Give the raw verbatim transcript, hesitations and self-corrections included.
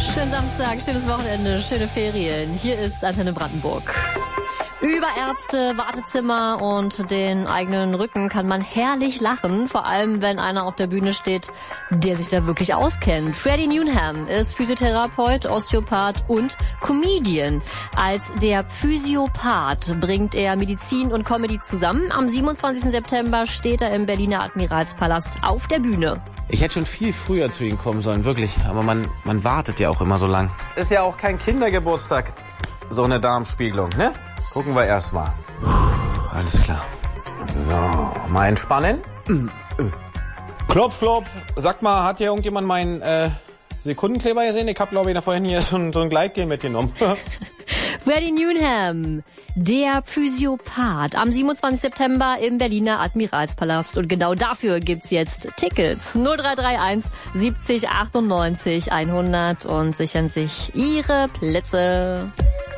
Schönen Samstag, schönes Wochenende, schöne Ferien. Hier ist Antenne Brandenburg. Über Ärzte, Wartezimmer und den eigenen Rücken kann man herrlich lachen, vor allem wenn einer auf der Bühne steht, der sich da wirklich auskennt. Freddie Newnham ist Physiotherapeut, Osteopath und Comedian. Als der Physiopath bringt er Medizin und Comedy zusammen. Am siebenundzwanzigsten September steht er im Berliner Admiralspalast auf der Bühne. Ich hätte schon viel früher zu Ihnen kommen sollen, wirklich. Aber man, man wartet ja auch immer so lang. Ist ja auch kein Kindergeburtstag, so eine Darmspiegelung, ne? Gucken wir erst mal. Alles klar. So, mal entspannen. Klopf, klopf. Sag mal, hat hier irgendjemand meinen äh, Sekundenkleber gesehen? Ich habe, glaube ich, da vorhin hier so ein, so ein Gleitgel mitgenommen. Freddie Newnham, der Physiopath, am siebenundzwanzigsten September im Berliner Admiralspalast. Und genau dafür gibt's jetzt Tickets. null drei drei eins siebzig achtundneunzig hundert und sichern sich Ihre Plätze.